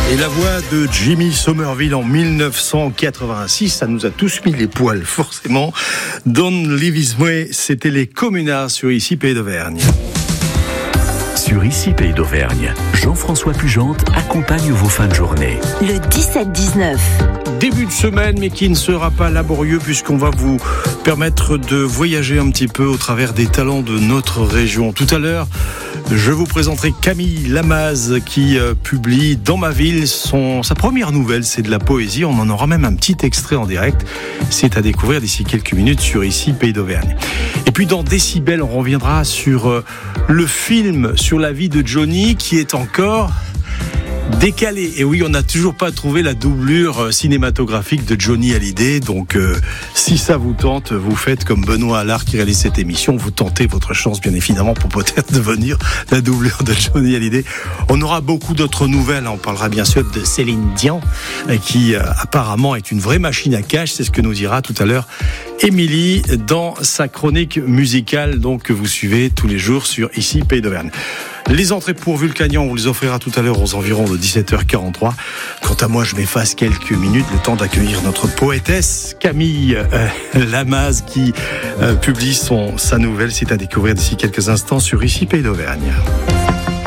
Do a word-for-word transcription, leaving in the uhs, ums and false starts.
Et la voix de Jimmy Somerville en dix-neuf cent quatre-vingt-six, ça nous a tous mis les poils, forcément. Don't Live His Way, c'était les Communards sur Ici Pays d'Auvergne. Sur Ici Pays d'Auvergne, Jean-François Pugente accompagne vos fins de journée. Le dix-sept dix-neuf. Début de semaine, mais qui ne sera pas laborieux puisqu'on va vous permettre de voyager un petit peu au travers des talents de notre région. Tout à l'heure, je vous présenterai Camille Lamaze qui euh, publie dans ma ville son, sa première nouvelle, c'est de la poésie. On en aura même un petit extrait en direct. C'est à découvrir d'ici quelques minutes sur Ici Pays d'Auvergne. Et puis dans Décibel, on reviendra sur euh, le film sur la vie de Johnny qui est encore décalé. Et oui, on n'a toujours pas trouvé la doublure cinématographique de Johnny Hallyday. Donc, euh, si ça vous tente, vous faites comme Benoît Allard qui réalise cette émission. Vous tentez votre chance, bien évidemment, pour peut-être devenir la doublure de Johnny Hallyday. On aura beaucoup d'autres nouvelles. On parlera bien sûr de Céline Dion, qui euh, apparemment est une vraie machine à cash. C'est ce que nous dira tout à l'heure Émilie dans sa chronique musicale, donc que vous suivez tous les jours sur Ici Pays d'Auvergne. Les entrées pour Vulcanian, on vous les offrira tout à l'heure aux environs de dix-sept heures quarante-trois. Quant à moi, je m'efface quelques minutes, le temps d'accueillir notre poétesse Camille euh, Lamaze qui euh, publie son, sa nouvelle. C'est à découvrir d'ici quelques instants sur Ici Pays d'Auvergne.